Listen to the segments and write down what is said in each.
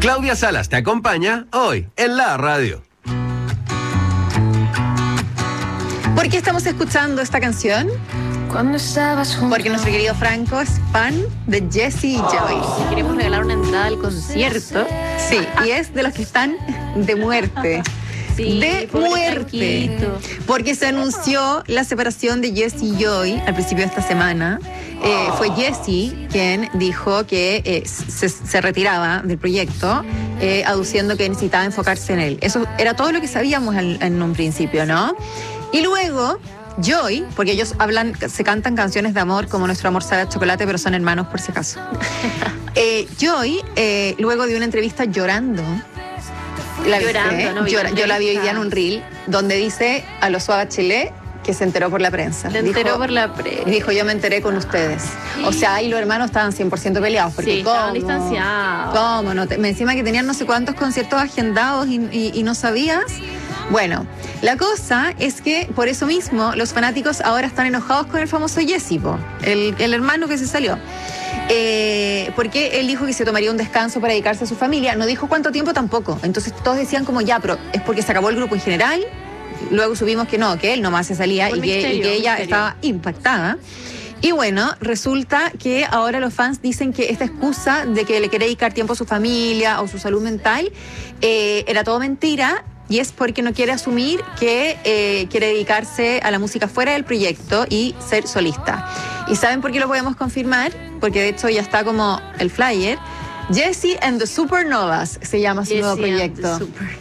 Claudia Salas te acompaña hoy en la radio. ¿Por qué estamos escuchando esta canción? Cuando estabas junto. Porque nuestro querido Franco es fan de Jessie Joy. Si queremos regalar una entrada al concierto. Sí, y es de los que están de muerte. Sí, de muerte. Franquito. Porque se anunció la separación de Jessie Joy al principio de esta semana. Fue Jessie quien dijo que se retiraba del proyecto, aduciendo que necesitaba enfocarse en él. Eso era todo lo que sabíamos en un principio, ¿no? Y luego Joy, porque ellos se cantan canciones de amor como Nuestro amor sabe a chocolate, pero son hermanos por si acaso. Joy, luego dio una entrevista llorando. ¿La viste? Yo la vi hoy día en un reel donde dice a los Bachelet que se enteró por la prensa. Por la prensa. Dijo, yo me enteré con ustedes. O sea, ahí los hermanos estaban 100% peleados. Porque sí, estaban distanciados. ¿Cómo? No encima que tenían no sé cuántos conciertos agendados y no sabías. Bueno, la cosa es que por eso mismo los fanáticos ahora están enojados con el famoso Jessie, el hermano que se salió. Porque él dijo que se tomaría un descanso para dedicarse a su familia. No dijo cuánto tiempo tampoco. Entonces todos decían como ya, pero es porque se acabó el grupo en general. Luego supimos que no, que él nomás se salía y que ella estaba impactada. Y bueno, resulta que ahora los fans dicen que esta excusa de que le quiere dedicar tiempo a su familia o su salud mental era todo mentira. Y es porque no quiere asumir que quiere dedicarse a la música fuera del proyecto y ser solista. ¿Y saben por qué lo podemos confirmar? Porque de hecho ya está como el flyer. Jessie and the Supernovas se llama su nuevo proyecto.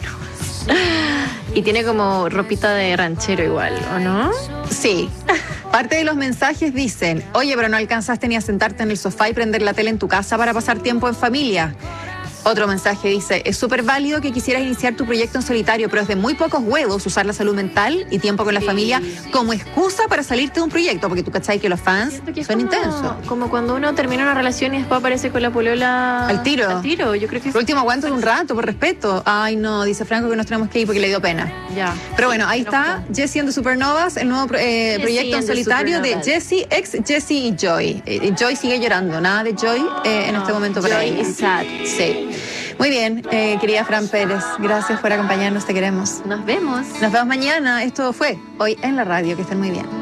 Y tiene como ropita de ranchero igual, ¿o no? Sí. Parte de los mensajes dicen, oye, pero no alcanzaste ni a sentarte en el sofá y prender la tele en tu casa para pasar tiempo en familia. Otro mensaje dice, es súper válido que quisieras iniciar tu proyecto en solitario, pero es de muy pocos huevos usar la salud mental y tiempo con la familia como excusa para salirte de un proyecto, porque tú cachai que los fans son intensos. Como cuando uno termina una relación y después aparece con la polola al tiro. Yo creo que por último aguanto de un rato, por respeto. Ay no, dice Franco que nos tenemos que ir porque le dio pena. Ya. Pero bueno, ahí está Jessie and the Supernovas, el nuevo proyecto en solitario de Jessie, ex Jessie y Joy. Joy sigue llorando, nada de Joy en este momento para ella. Joy is sad. Sí. Muy bien, querida Fran Pérez, gracias por acompañarnos, te queremos. Nos vemos. Nos vemos mañana, esto fue Hoy en la Radio, que estén muy bien.